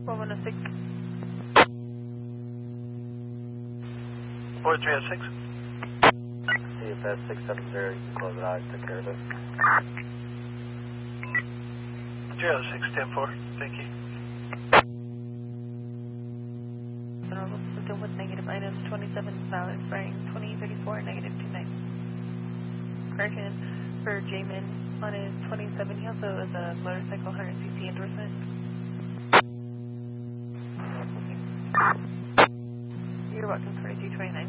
4106. 4306. CFS 670, you can close it out, took care of it. 06-10-4, thank you. General symptom with negative items 27, valid spraying 2034, negative 29. Correction for Jamin on his 27, he also has a motorcycle 100cc endorsement. You're welcome, 2229.